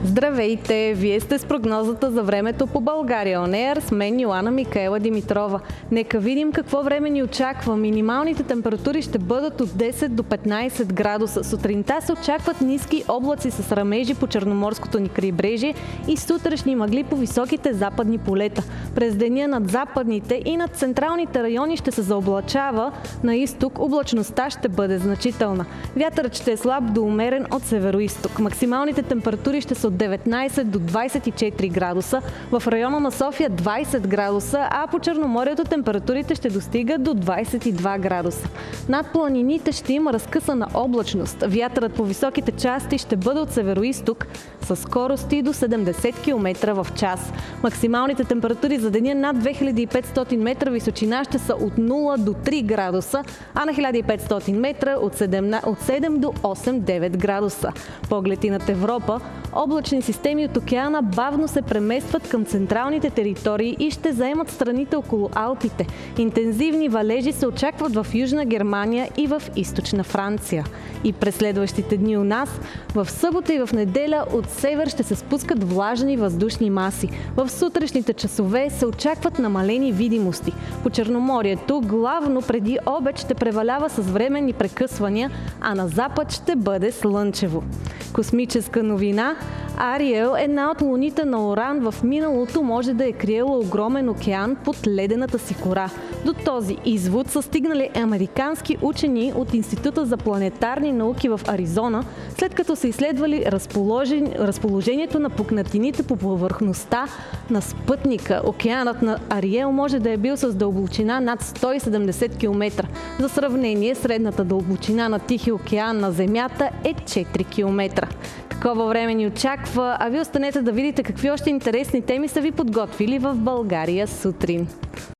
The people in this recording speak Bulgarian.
Здравейте! Вие сте с прогнозата за времето по България On Air с мен Йоана Микаела Димитрова. Нека видим какво време ни очаква. Минималните температури ще бъдат от 10 до 15 градуса. Сутринта се очакват ниски облаци с рамежи по черноморското ни крайбрежие и сутрешни мъгли по високите западни полета. През деня над западните и над централните райони ще се заоблачава. На изток облачността ще бъде значителна. Вятърът ще е слаб до умерен от североизток. Максималните температури ще са от 19 до 24 градуса, в района на София 20 градуса, а по Черноморието температурите ще достигат до 22 градуса. Над планините ще има разкъсана облачност. Вятърът по високите части ще бъде от североизток с скорости до 70 км в час. Максималните температури за деня над 2500 метра височина ще са от 0 до 3 градуса, а на 1500 метра от 7 до 8-9 градуса. Поглед и над Европа, облачни системи от океана бавно се преместват към централните територии и ще заемат страните около Алпите. Интензивни валежи се очакват в Южна Германия и в Източна Франция. И през следващите дни у нас, в събота и в неделя от север ще се спускат влажни въздушни маси. В сутрешните часове се очакват намалени видимости. По Черноморието главно преди обед ще превалява с временни прекъсвания, а на запад ще бъде слънчево. Космическа новина. Ариел, една от луните на Уран, в миналото може да е криела огромен океан под ледената си кора. До този извод са стигнали американски учени от Института за планетарни науки в Аризона, след като са изследвали разположението на пукнатините по повърхността на спътника. Океанът на Ариел може да е бил с дълбочина над 170 км. За сравнение, средната дълбочина на Тихия океан на Земята е 4 км. Такова време ни очаква, а ви останете да видите какви още интересни теми са ви подготвили в България сутрин.